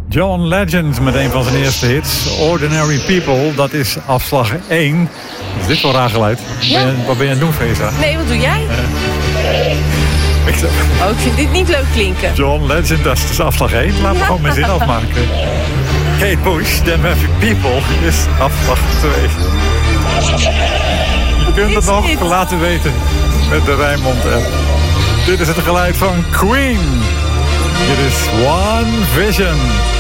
John Legend met een van zijn eerste hits. Ordinary People, dat is afslag 1. Is dit wel raar geluid? Ja. Wat ben je aan het doen, Feza? Nee, wat doe jij? Ik vind dit niet leuk klinken. John Legend, dat is dus afslag 1. Laten we gewoon mijn zin afmaken. Kate Bush, Damn Happy People, is afslag 2. Je kunt het nog laten weten met de Rijnmond-app. Dit is het geluid van Queen. Dit is One Vision.